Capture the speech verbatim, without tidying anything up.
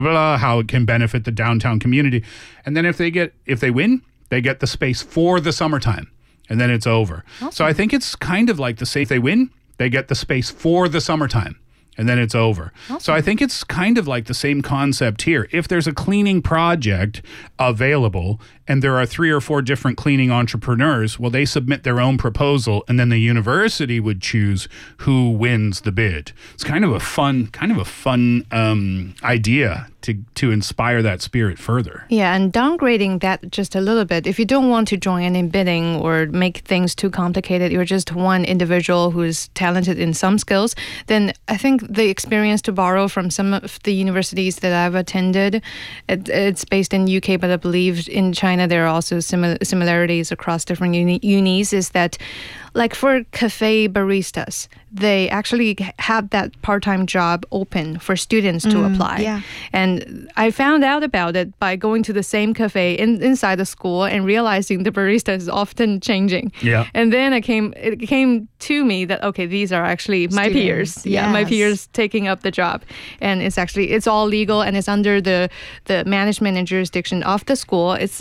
blah, how it can benefit the downtown community. And then if they get if they win, they get the space for the summertime. And then it's over. Awesome. So I think it's kind of like the same. If they win, they get the space for the summertime. And then it's over. Awesome. So I think it's kind of like the same concept here. If there's a cleaning project available and there are three or four different cleaning entrepreneurs, well, they submit their own proposal and then the university would choose who wins the bid. It's kind of a fun, kind of a fun um, idea to, to inspire that spirit further. Yeah, and downgrading that just a little bit. If you don't want to join in bidding or make things too complicated, you're just one individual who's talented in some skills, then I think the experience to borrow from some of the universities that I've attended, it, it's based in U K, but I believe in China there are also simil- similarities across different uni- unis, is that like for cafe baristas, they actually have that part-time job open for students to Mm, apply. yeah. And I found out about it by going to the same cafe in, inside the school and realizing the barista is often changing. Yeah. And then it came it came to me that, okay, these are actually my Students, peers. Yeah, my yes. peers taking up the job. And it's actually, it's all legal and it's under the, the management and jurisdiction of the school. It's